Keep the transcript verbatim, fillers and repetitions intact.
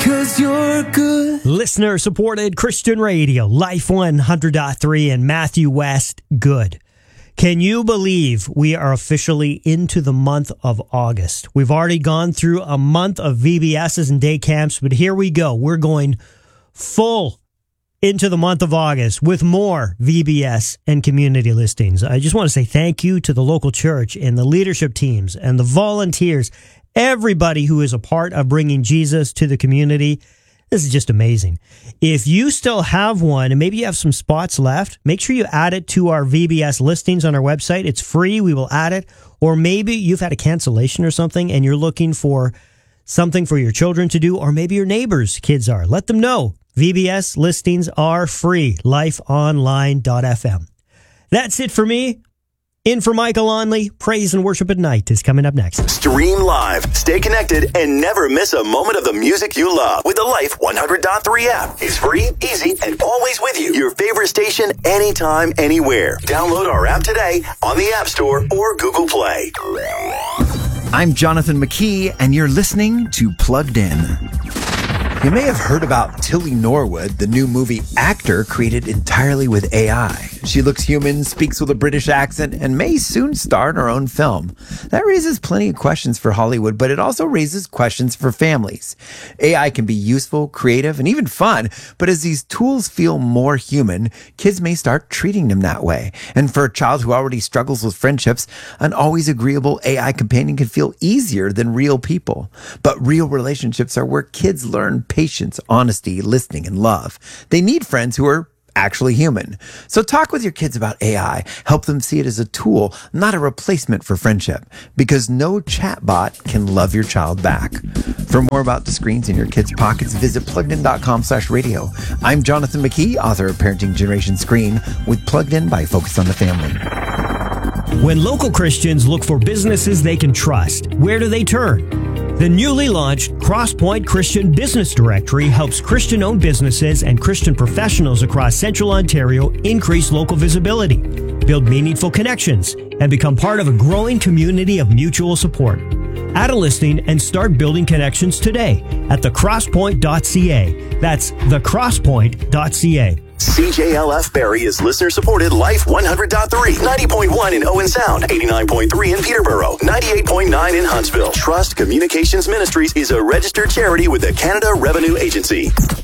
'cause you're good. Listener-supported Christian radio, Life one hundred point three and Matthew West, good. Can you believe we are officially into the month of August? We've already gone through a month of V B S's and day camps, but here we go. We're going full into the month of August with more V B S and community listings. I just want to say thank you to the local church and the leadership teams and the volunteers, everybody who is a part of bringing Jesus to the community. This is just amazing. If you still have one and maybe you have some spots left, make sure you add it to our V B S listings on our website. It's free. We will add it. Or maybe you've had a cancellation or something and you're looking for something for your children to do, or maybe your neighbors' kids are. Let them know. V B S listings are free. life online dot f m. That's it for me. In for Michael Onley, Praise and Worship at Night is coming up next. Stream live, stay connected, and never miss a moment of the music you love with the Life one hundred point three app. It's free, easy, and always with you. Your favorite station, anytime, anywhere. Download our app today on the App Store or Google Play. I'm Jonathan McKee, and you're listening to Plugged In. You may have heard about Tilly Norwood, the new movie actor created entirely with A I. She looks human, speaks with a British accent, and may soon star in her own film. That raises plenty of questions for Hollywood, but it also raises questions for families. A I can be useful, creative, and even fun, but as these tools feel more human, kids may start treating them that way. And for a child who already struggles with friendships, an always agreeable A I companion can feel easier than real people. But real relationships are where kids learn patience, honesty, listening, and love. They need friends who are actually human. So talk with your kids about A I. Help them see it as a tool, not a replacement for friendship, because no chatbot can love your child back. For more about the screens in your kids' pockets, visit pluggedin.com slash radio. I'm Jonathan McKee, author of Parenting Generation Screen, with Plugged In by Focus on the Family. When local Christians look for businesses they can trust, where do they turn? The newly launched Crosspoint Christian Business Directory helps Christian-owned businesses and Christian professionals across Central Ontario increase local visibility, build meaningful connections, and become part of a growing community of mutual support. Add a listing and start building connections today at the crosspoint dot c a. That's the crosspoint dot c a. C J L F Barrie is listener-supported Life one hundred point three, ninety point one in Owen Sound, eighty-nine point three in Peterborough, ninety-eight point nine in Huntsville. Trust Communications Ministries is a registered charity with the Canada Revenue Agency.